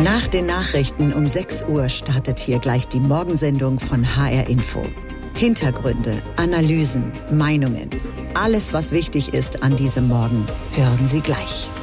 Nach den Nachrichten um 6 Uhr startet hier gleich die Morgensendung von HR Info. Hintergründe, Analysen, Meinungen. Alles, was wichtig ist an diesem Morgen, hören Sie gleich.